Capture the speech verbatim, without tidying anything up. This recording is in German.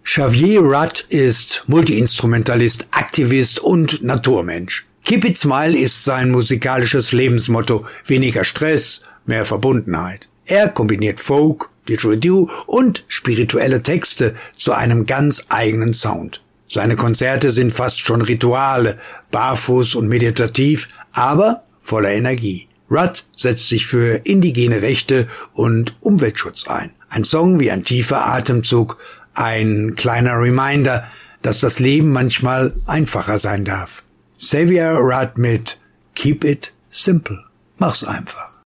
Xavier Rudd ist Multiinstrumentalist, Aktivist und Naturmensch. Keep It Smile ist sein musikalisches Lebensmotto. Weniger Stress, mehr Verbundenheit. Er kombiniert Folk, Didgeridoo und spirituelle Texte zu einem ganz eigenen Sound. Seine Konzerte sind fast schon Rituale, barfuß und meditativ, aber voller Energie. Rudd setzt sich für indigene Rechte und Umweltschutz ein. Ein Song wie ein tiefer Atemzug, ein kleiner Reminder, dass das Leben manchmal einfacher sein darf. Xavier Rudd mit Keep It Simple. Mach's einfach.